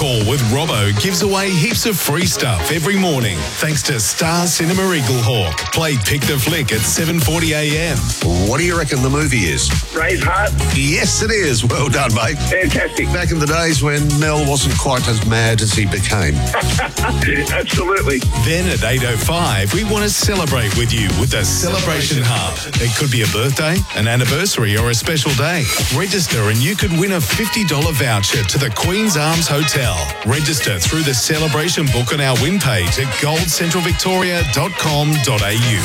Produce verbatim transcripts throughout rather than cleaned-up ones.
Call with Robbo gives away heaps of free stuff every morning thanks to Star Cinema Eaglehawk. Play Pick the Flick at seven forty a m. What do you reckon the movie is? Braveheart. Yes, it is. Well done, mate. Fantastic. Back in the days when Mel wasn't quite as mad as he became. Absolutely. Then at eight oh five, we want to celebrate with you with the Celebration Hub. It could be a birthday, an anniversary or a special day. Register and you could win a fifty dollars voucher to the Queen's Arms Hotel. Register through the celebration book on our win page at gold central victoria dot com dot a u.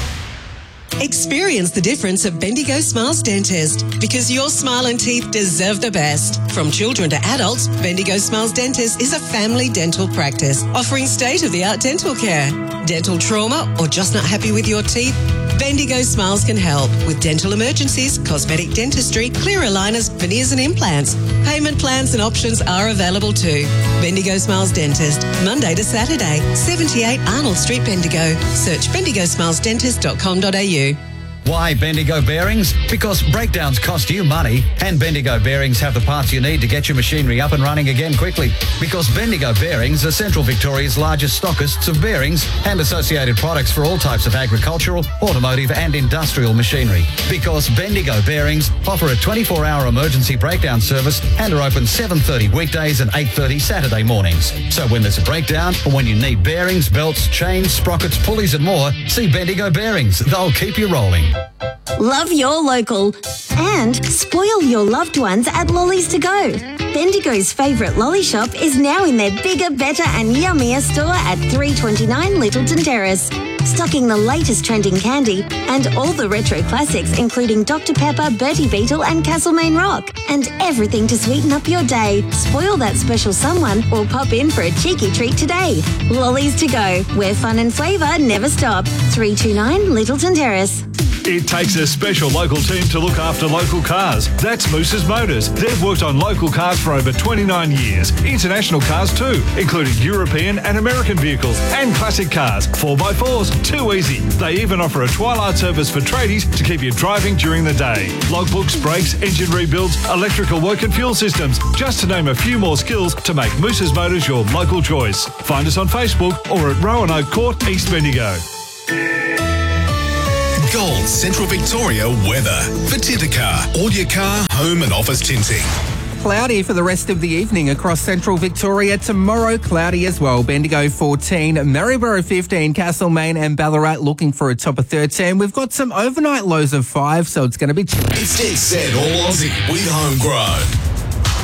Experience the difference at Bendigo Smiles Dentist because your smile and teeth deserve the best. From children to adults, Bendigo Smiles Dentist is a family dental practice offering state-of-the-art dental care. Dental trauma or just not happy with your teeth? Bendigo Smiles can help with dental emergencies, cosmetic dentistry, clear aligners, veneers and implants. Payment plans and options are available too. Bendigo Smiles Dentist, Monday to Saturday, seventy-eight Arnold Street, Bendigo. Search bendigo smiles dentist dot com dot a u. Why Bendigo Bearings? Because breakdowns cost you money and Bendigo Bearings have the parts you need to get your machinery up and running again quickly. Because Bendigo Bearings are Central Victoria's largest stockists of bearings and associated products for all types of agricultural, automotive and industrial machinery. Because Bendigo Bearings offer a twenty-four hour emergency breakdown service and are open seven thirty weekdays and eight thirty Saturday mornings. So when there's a breakdown or when you need bearings, belts, chains, sprockets, pulleys and more, see Bendigo Bearings. They'll keep you rolling. Love your local and spoil your loved ones at Lollies to Go. Bendigo's favourite lolly shop is now in their bigger, better and yummier store at three twenty-nine Littleton Terrace. Stocking the latest trending candy and all the retro classics including Doctor Pepper, Bertie Beetle and Castlemaine Rock. And everything to sweeten up your day. Spoil that special someone or pop in for a cheeky treat today. Lollies to Go, where fun and flavour never stop. three twenty-nine Littleton Terrace. It takes a special local team to look after local cars. That's Moose's Motors. They've worked on local cars for over twenty-nine years. International cars too, including European and American vehicles and classic cars. four by fours, too easy. They even offer a twilight service for tradies to keep you driving during the day. Logbooks, brakes, engine rebuilds, electrical work and fuel systems. Just to name a few more skills to make Moose's Motors your local choice. Find us on Facebook or at Roanoke Court, East Bendigo. Gold Central Victoria weather for Tintercar. All your car, home and office tinting. Cloudy for the rest of the evening across central Victoria. Tomorrow, cloudy as well. Bendigo fourteen, Maryborough fifteen, Castlemaine and Ballarat looking for a top of thirteen. We've got some overnight lows of five, so it's going to be chilly. It's Dead Set All Aussie with Home Grow.